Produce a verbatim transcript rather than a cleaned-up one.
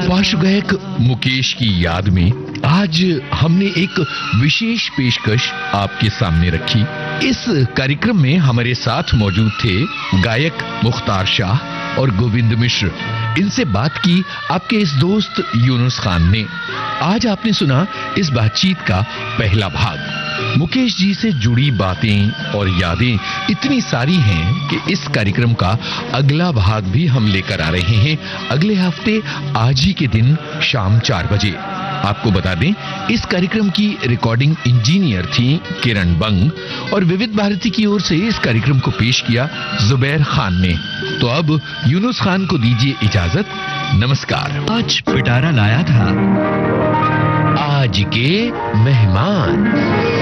पार्श्वगायक मुकेश की याद में आज हमने एक विशेष पेशकश आपके सामने रखी। इस कार्यक्रम में हमारे साथ मौजूद थे गायक मुख्तार शाह और गोविंद मिश्र। इनसे बात की आपके इस दोस्त यूनुस खान ने। आज आपने सुना इस बातचीत का पहला भाग। मुकेश जी से जुड़ी बातें और यादें इतनी सारी हैं कि इस कार्यक्रम का अगला भाग भी हम लेकर आ रहे हैं अगले हफ्ते आज ही के दिन शाम चार बजे। आपको बता दें, इस कार्यक्रम की रिकॉर्डिंग इंजीनियर थी किरण बंग और विविध भारती की ओर से इस कार्यक्रम को पेश किया जुबैर खान ने। तो अब यूनुस खान को दीजिए इजाजत। नमस्कार। आज पिटारा लाया था आज के मेहमान।